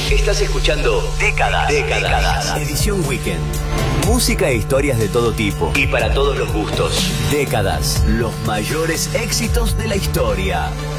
Estás escuchando Décadas. Edición Weekend. Música e historias de todo tipo y para todos los gustos. Décadas, los mayores éxitos de la historia.